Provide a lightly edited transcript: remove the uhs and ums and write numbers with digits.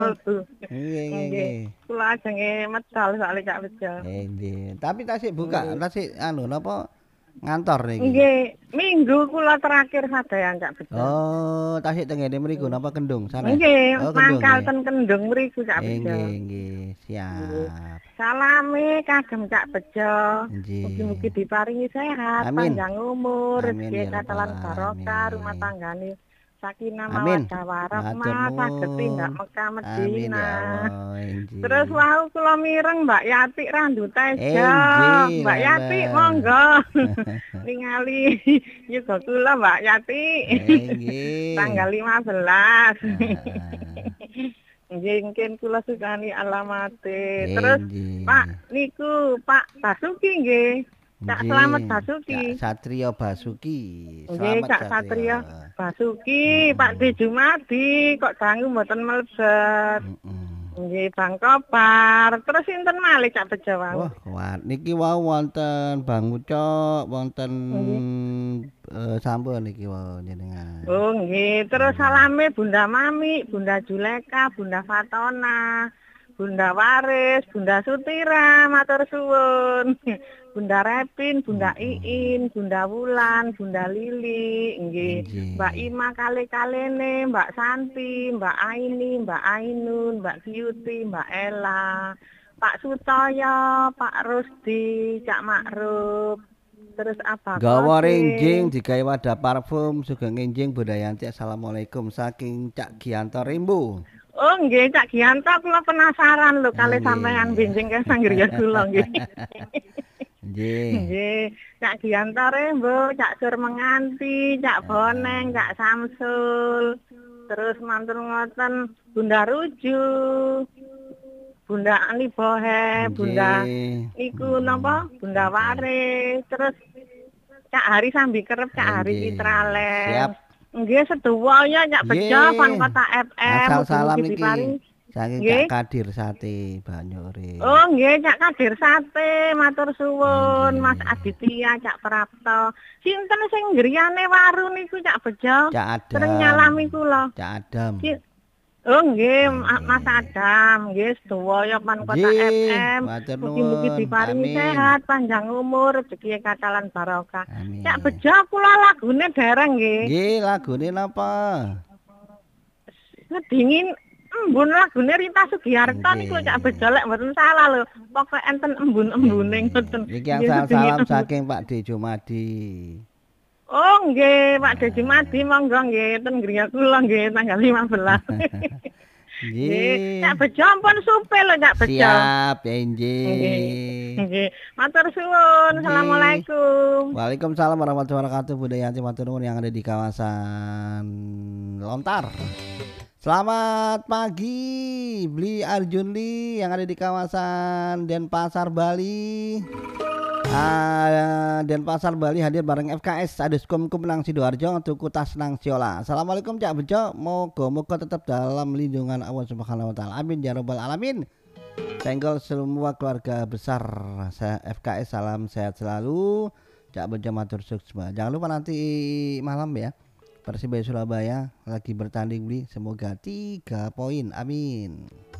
Nggih nggih Nggih. nggih. Kula ajenge medal soalnya Cak Bejo. Nggih. Tapi tasik buka, Nggih. tasik anu napa ngantor niki. Nggih, minggu kula terakhir sadean Cak Bejo. Oh, tasik teng ngene mriku napa Kendung sanes? Nggih, Oh, Kendung mangkal nggih. ten Kendung mriku Cak Bejo. Nggih nggih, Nggih. siap. Salame kagem Cak Bejo. Mugi-mugi Nggih. diparingi sehat, Amin. panjang umur, Amin rezeki ya rabbal katalan barokah, rumah alamin. tanggane sakinah Amin. mawaddah Matur warahmah, saged tindak nuwun. Mekah Amin ya Madinah. Allah. Terus Inji. wau kula mireng Mbak Yati Randu Teja. Inji Mbak Yati lemah. monggo ningali juga kula Mbak Yati Inji. tanggal 15. Nah, Nggih mungkin kula sukani alamate. Terus Pak Inji. niku Pak Basuki nggih. Cak Inji. Slamet Cak Basuki. Satrio Basuki. Nggih Selamat Cak Satrio. Satria Basuki, Pak Mm-mm. D Jumadi kok dangu mboten mlebet. Mm-mm. Nggih Bang Kopar. Terus sinten malih Cak Bejo wau? Wah, kuat. Niki wau wonten Bang Ucok, wonten Nggih. sampun niki wau jenengan. Oh nggih, terus Nggih. salame Bunda Mami, Bunda Juleka, Bunda Fatona, Bunda Waris, Bunda Sutira, matur suwun. Bunda Repin, Bunda Mm-mm. Iin, Bunda Wulan, Bunda Lili, nggih. Mbak Nggih. Ima kale-kalene, Mbak Santi, Mbak Aini, Mbak Ainun, Mbak Beauty, Mbak Ella, Pak Sutoyo, Pak Rusdi, Cak Makruf, terus Abah Gawa renjing Kosim. digawe wadah parfum sugeng enjing Budayanti. Assalamualaikum saking Cak Gianto Rimbu. Oh nggih, Cak Gianto kula penasaran lho kali sampean Nggih. benjing ke Sanggriya kula nggih. Nggih. Nggih, Cak Gianto Rembo, Cak Sur Menganti, Cak Boneng, Cak Samsul. Terus mantul ngoten Bunda Ruju, Bunda Ani Bohe, Bunda Nggih. niku napa? Mm-mm. Bunda Nggih. Waris. Terus Cak Hari Sambi Kerep, Cak Hari Nggih. Siap. Citralen. Nggih sedoyo Cak Bejo Fan Nggih. Kota FM, Asal salam mugi-mugi niki diparingi. saking Cak Nggih. Kadir Sate Oh Banyure. nggih Cak Kadir Sate, matur suwun Mas Nggih. Aditya, Cak Prapto. Sinten sing griyane waru niku Cak Bejo? Cak Sering Adam. nyalami kula. Cak Adam. Oh nggih Mas Nggih. Adam, nggih sedaya Pan Kota Nggih, FM. matur Mugi-mugi nuwun. diparingi Amin. sehat, panjang umur, rezeki katalan barokah. Cak Amin. Bejo kula lagune dereng nggih. Nggih, lagune napa? Ngedingin embun lagune Rita Sugiarto niku Cak Nggih. Bejo lek mboten salah lho. Pokoke enten embun-embune ngoten. Nggih. Niki Nggih angsal sedenging salam embun. saking Pak D Jumadi. Oh nggih, Pak Dedi Madi Nah. monggo nggih ten griya kula nggih tanggal 15. Nggih, Cak Nggih. Bejo ampun supe lho Cak Bejo. Siap, ya Nggih. nggih. Nggih. Matur suwun. Nggih. Assalamualaikum. Waalaikumsalam warahmatullahi wabarakatuh. Budayanti matur nuwun yang ada di kawasan Lontar. Selamat pagi, Bli Arjunli yang ada di kawasan Denpasar, Bali. Denpasar, Bali hadir bareng FKS Aduskum Nang Sidoarjo tuku tas nang Siola. Assalamualaikum Cak Bejo, moga tetap dalam lindungan Allah Subhanahu wa taala. Amin ya rabbal alamin. Senggol semua keluarga besar. Saya FKS salam sehat selalu. Cak Bejo matur sukses. Jangan lupa nanti malam ya. Persibaya Surabaya lagi bertanding Bli. Semoga 3 poin. Amin.